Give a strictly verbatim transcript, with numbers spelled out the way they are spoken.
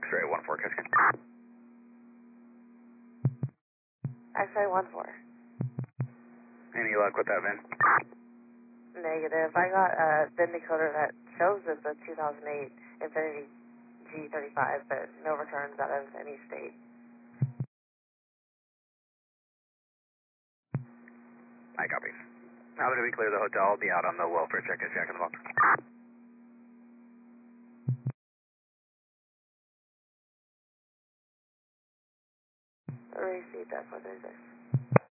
X-ray one four, catch. X-ray one four. Any luck with that, Vin? Negative. I got a VIN decoder that shows it's a two thousand eight Infiniti G thirty-five, but no returns out of any state. I copy. Now that we clear the hotel, I'll be out on the welfare check as Jack in the box. Receive that for Thursday.